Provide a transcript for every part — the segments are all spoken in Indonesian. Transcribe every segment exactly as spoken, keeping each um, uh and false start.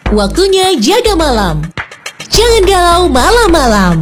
Waktunya jaga malam. Jangan galau malam-malam.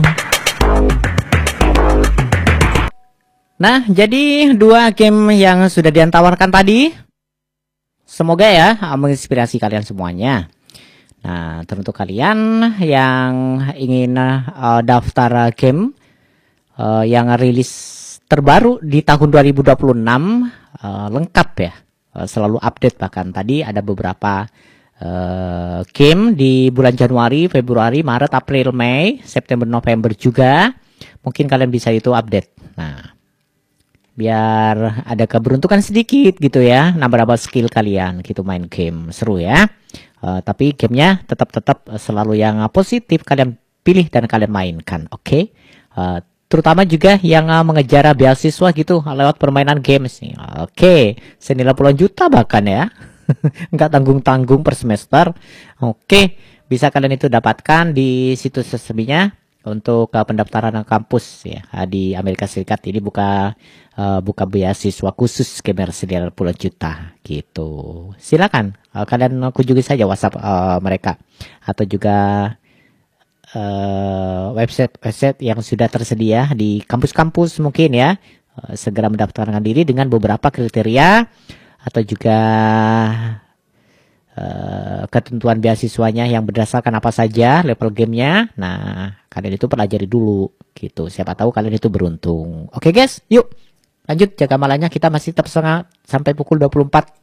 Nah, jadi dua game yang sudah ditawarkan tadi, semoga ya menginspirasi kalian semuanya. Nah, tentu kalian yang ingin uh, daftar game uh, yang rilis terbaru di tahun dua ribu dua puluh enam, uh, lengkap ya, uh, selalu update. Bahkan tadi ada beberapa uh, game di bulan Januari, Februari, Maret, April, Mei, September, November juga. Mungkin kalian bisa itu update. Nah, biar ada keberuntungan sedikit gitu ya, nambah-nambah skill kalian gitu main game. Seru ya. Uh, tapi gamenya tetap-tetap selalu yang positif kalian pilih dan kalian mainkan. Oke. Okay? Uh, terutama juga yang uh, mengejar beasiswa gitu lewat permainan games nih. Oke, okay. Senilai puluhan juta bahkan ya. Enggak tanggung-tanggung per semester. Oke, okay. Bisa kalian itu dapatkan di situs resminya untuk uh, pendaftaran kampus ya di Amerika Serikat. Ini buka uh, buka beasiswa khusus gamer senilai puluhan juta gitu. Silakan uh, kalian kunjungi saja WhatsApp uh, mereka atau juga Uh, website website yang sudah tersedia di kampus-kampus mungkin ya. Uh, segera mendaftarkan diri dengan beberapa kriteria atau juga uh, ketentuan beasiswanya yang berdasarkan apa saja level gamenya. Nah, kalian itu pelajari dulu gitu, siapa tahu kalian itu beruntung. Oke guys, yuk lanjut jaga malamnya, kita masih tetap setengah sampai pukul dua puluh empat